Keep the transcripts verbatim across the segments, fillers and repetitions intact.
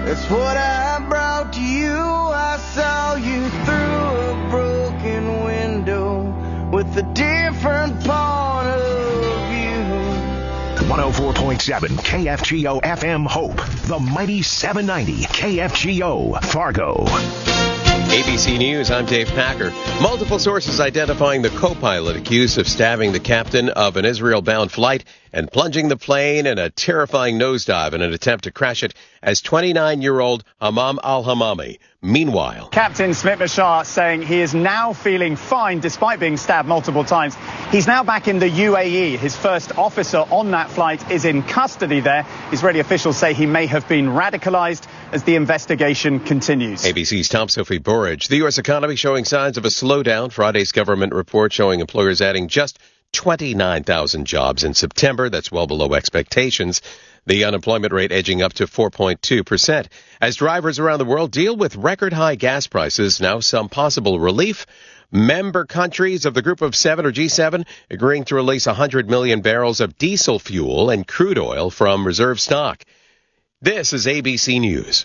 That's what I brought to you. I saw you through a broken window with a different point of view. one oh four point seven K F G O F M Hope. The mighty seven ninety K F G O Fargo. A B C News, I'm Dave Packer. Multiple sources identifying the co-pilot accused of stabbing the captain of an Israel-bound flight and plunging the plane in a terrifying nosedive in an attempt to crash it as twenty-nine-year-old Hamam al-Hamami. Meanwhile, Captain Smit Bashar saying he is now feeling fine despite being stabbed multiple times. He's now back in the U A E. His first officer on that flight is in custody there. Israeli officials say he may have been radicalized as the investigation continues. A B C's Tom Sophie Burridge. The U S economy showing signs of a slowdown. Friday's government report showing employers adding just twenty-nine thousand jobs in September. That's well below expectations. The unemployment rate edging up to four point two percent. As drivers around the world deal with record high gas prices, now some possible relief. Member countries of the Group of Seven, or G seven, agreeing to release one hundred million barrels of diesel fuel and crude oil from reserve stock. This is A B C News.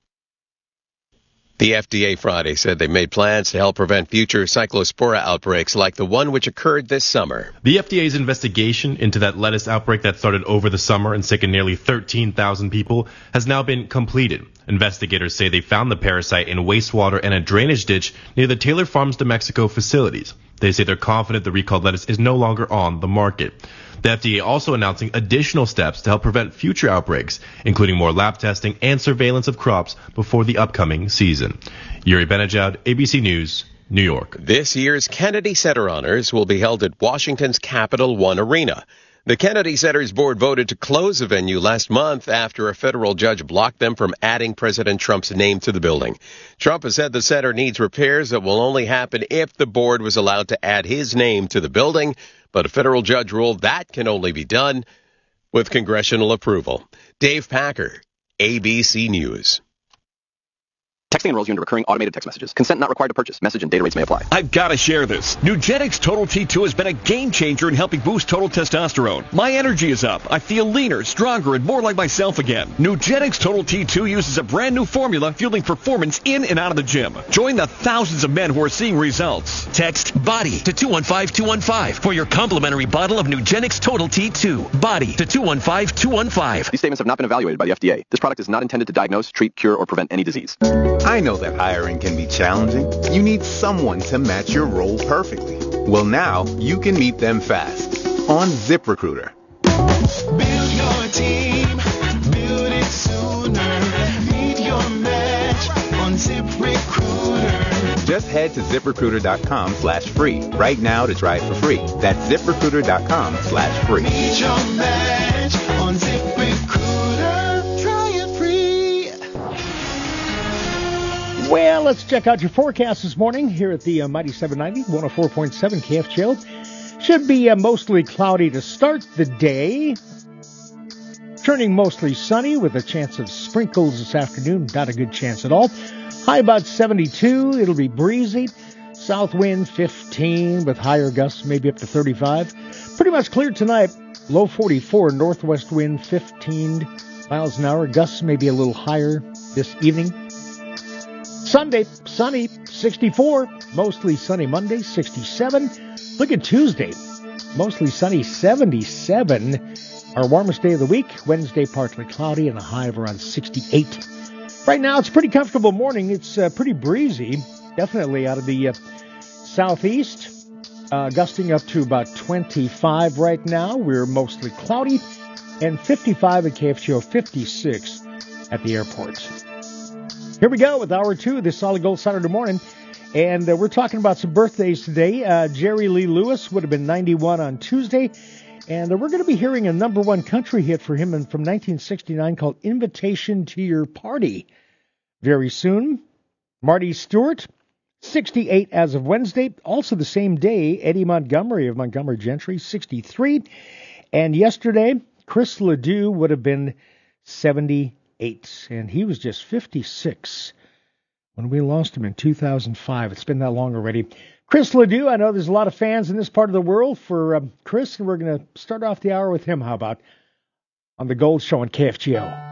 The F D A Friday said they made plans to help prevent future cyclospora outbreaks like the one which occurred this summer. The F D A's investigation into that lettuce outbreak that started over the summer and sickened nearly thirteen thousand people has now been completed. Investigators say they found the parasite in wastewater and a drainage ditch near the Taylor Farms de Mexico facilities. They say they're confident the recalled lettuce is no longer on the market. The F D A also announcing additional steps to help prevent future outbreaks, including more lab testing and surveillance of crops before the upcoming season. Yuri Benajad, A B C News, New York. This year's Kennedy Center Honors will be held at Washington's Capital One Arena. The Kennedy Center's board voted to close the venue last month after a federal judge blocked them from adding President Trump's name to the building. Trump has said the center needs repairs that will only happen if the board was allowed to add his name to the building, but a federal judge ruled that can only be done with congressional approval. Dave Packer, A B C News. Texting enrolls you into recurring automated text messages. Consent not required to purchase. Message and data rates may apply. I've got to share this. Nugenix Total T two has been a game changer in helping boost total testosterone. My energy is up. I feel leaner, stronger, and more like myself again. Nugenix Total T two uses a brand new formula fueling performance in and out of the gym. Join the thousands of men who are seeing results. Text BODY to two one five two one five for your complimentary bottle of Nugenix Total T two. BODY to two one five two one five. These statements have not been evaluated by the F D A. This product is not intended to diagnose, treat, cure, or prevent any disease. I know that hiring can be challenging. You need someone to match your role perfectly. Well, now you can meet them fast on ZipRecruiter. Build your team, build it sooner. Meet your match on ZipRecruiter. Just head to ZipRecruiter.com slash free right now to try it for free. That's ZipRecruiter.com slash free. Meet your match on ZipRecruiter. Try it free. Well, let's check out your forecast this morning here at the uh, Mighty seven ninety, one oh four point seven K F G O. Should be uh, mostly cloudy to start the day. Turning mostly sunny with a chance of sprinkles this afternoon. Not a good chance at all. High about seventy-two. It'll be breezy. South wind fifteen with higher gusts maybe up to thirty-five. Pretty much clear tonight. Low forty-four. Northwest wind fifteen miles an hour. Gusts maybe a little higher this evening. Sunday, sunny, sixty-four. Mostly sunny Monday, sixty-seven. Look at Tuesday. Mostly sunny, seventy-seven. Our warmest day of the week. Wednesday, partly cloudy and a high of around sixty-eight. Right now, it's a pretty comfortable morning. It's uh, pretty breezy. Definitely out of the uh, southeast. Uh, gusting up to about twenty-five right now. We're mostly cloudy. And fifty-five at K F G O, fifty-six at the airport. Here we go with hour two of this Solid Gold Saturday morning. And uh, we're talking about some birthdays today. Uh, Jerry Lee Lewis would have been ninety-one on Tuesday. And uh, we're going to be hearing a number one country hit for him from nineteen sixty-nine called Invitation to Your Party very soon. Marty Stewart, sixty-eight as of Wednesday. Also the same day, Eddie Montgomery of Montgomery Gentry, sixty-three. And yesterday, Chris Ledoux would have been seventy-eight. And he was just fifty-six when we lost him in two thousand five. It's been that long already. Chris Ledoux, I know there's a lot of fans in this part of the world for uh, Chris, and we're going to start off the hour with him. How about on the Gold Show on K F G O?